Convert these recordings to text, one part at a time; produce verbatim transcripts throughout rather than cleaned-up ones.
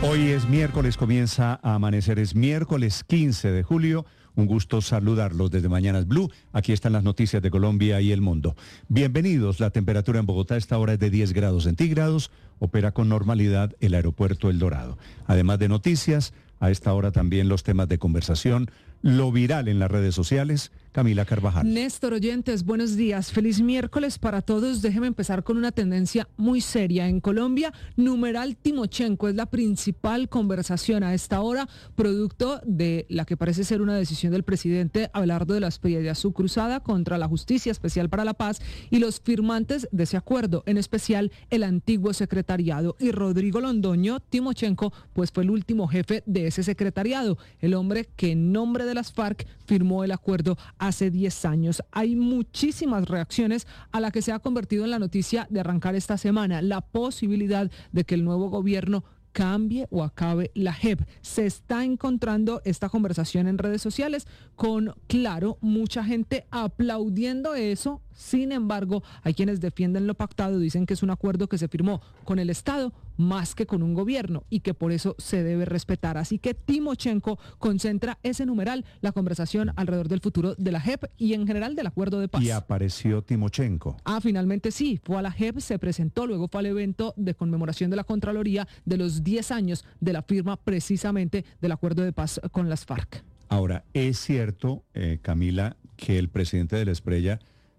Hoy es miércoles, comienza a amanecer, es miércoles quince de julio. Un gusto saludarlos desde Mañanas Blue. Aquí están las noticias de Colombia y el mundo. Bienvenidos. La temperatura en Bogotá a esta hora es de diez grados centígrados. Opera con normalidad el aeropuerto El Dorado. Además de noticias, a esta hora también los temas de conversación, lo viral en las redes sociales. Camila Carvajal. Néstor, oyentes, buenos días. Feliz miércoles para todos. Déjeme empezar con una tendencia muy seria. En Colombia, numeral Timochenko es la principal conversación a esta hora, producto de la que parece ser una decisión del presidente Abelardo de la Espriella, su cruzada contra la Justicia Especial para la Paz y los firmantes de ese acuerdo, en especial el antiguo secretariado. Y Rodrigo Londoño Timochenko, pues fue el último jefe de ese secretariado, el hombre que en nombre de las FARC firmó el acuerdo hace diez años. Hay muchísimas reacciones a la que se ha convertido en la noticia de arrancar esta semana, la posibilidad de que el nuevo gobierno cambie o acabe la J E P. Se está encontrando esta conversación en redes sociales con, claro, mucha gente aplaudiendo eso. Sin embargo, hay quienes defienden lo pactado, dicen que es un acuerdo que se firmó con el Estado más que con un gobierno y que por eso se debe respetar. Así que Timochenko concentra ese numeral, la conversación alrededor del futuro de la J E P y en general del acuerdo de paz. Y apareció Timochenko. Ah, finalmente sí, fue a la J E P, se presentó, luego fue al evento de conmemoración de la Contraloría de los diez años de la firma precisamente del acuerdo de paz con las FARC. Ahora, es cierto, eh, Camila, que el presidente de la Espriella,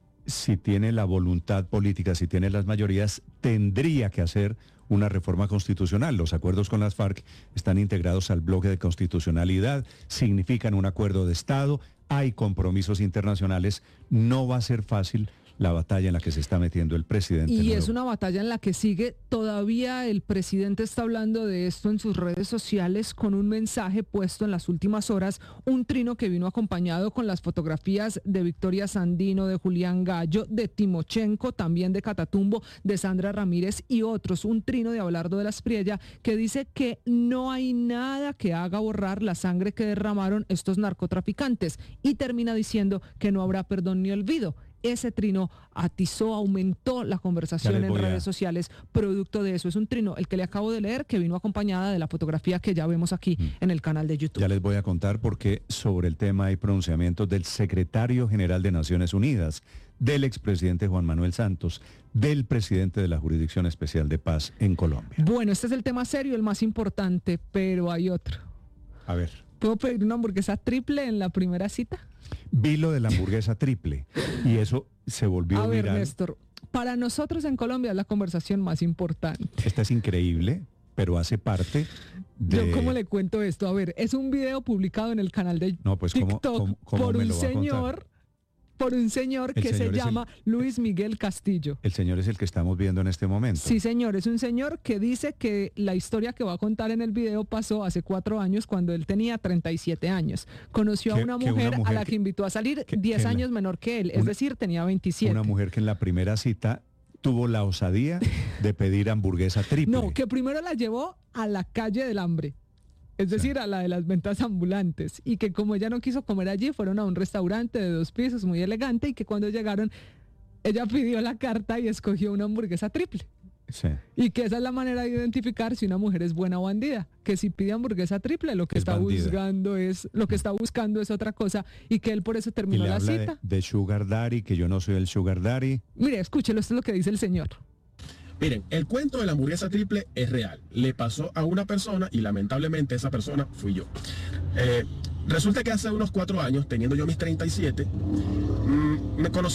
si tiene la voluntad política, si tiene las mayorías, tendría que hacer una reforma constitucional. Los acuerdos con las FARC están integrados al bloque de constitucionalidad, significan un acuerdo de Estado, hay compromisos internacionales, no va a ser fácil la batalla en la que se está metiendo el presidente. Y nuevo. Es una batalla en la que sigue, todavía el presidente está hablando de esto en sus redes sociales con un mensaje puesto en las últimas horas, un trino que vino acompañado con las fotografías de Victoria Sandino, de Julián Gallo, de Timochenko, también de Catatumbo, de Sandra Ramírez y otros, un trino de Abelardo de la Espriella que dice que no hay nada que haga borrar la sangre que derramaron estos narcotraficantes y termina diciendo que no habrá perdón ni olvido. Ese trino atizó, aumentó la conversación en redes a... sociales, producto de eso. Es un trino, el que le acabo de leer, que vino acompañada de la fotografía que ya vemos aquí mm. en el canal de YouTube. Ya les voy a contar porque sobre el tema hay pronunciamientos del secretario general de Naciones Unidas, del expresidente Juan Manuel Santos, del presidente de la Jurisdicción Especial de Paz en Colombia. Bueno, este es el tema serio, el más importante, pero hay otro. A ver. ¿Puedo pedir una hamburguesa triple en la primera cita? Vi lo de la hamburguesa triple y eso se volvió a ver, viral. Néstor, para nosotros en Colombia es la conversación más importante. Esta es increíble, pero hace parte de... Yo cómo le cuento esto, a ver, es un video publicado en el canal de no, pues, TikTok ¿cómo, cómo, cómo por me un lo va a señor... contar? por un señor el que señor se llama el, Luis Miguel Castillo. El señor es el que estamos viendo en este momento. Sí, señor, es un señor que dice que la historia que va a contar en el video pasó hace cuatro años cuando él tenía treinta y siete años. Conoció a una mujer, una mujer a la que, que invitó a salir que, diez que años la, menor que él, es una, decir, tenía veintisiete. Una mujer que en la primera cita tuvo la osadía de pedir hamburguesa triple. No, que primero la llevó a la calle del hambre. Es decir, a la de las ventas ambulantes, y que como ella no quiso comer allí, fueron a un restaurante de dos pisos muy elegante y que cuando llegaron, ella pidió la carta y escogió una hamburguesa triple. Sí. Y que esa es la manera de identificar si una mujer es buena o bandida, que si pide hamburguesa triple, lo que es está bandida. buscando es lo que está buscando es otra cosa y que él por eso terminó y le la habla cita. De, de sugar daddy, que yo no soy el sugar daddy. Mire, escúchelo, esto es lo que dice el señor. Miren, el cuento de la hamburguesa triple es real. Le pasó a una persona y lamentablemente esa persona fui yo. Eh, resulta que hace unos cuatro años, teniendo yo mis treinta y siete, mmm, me conocí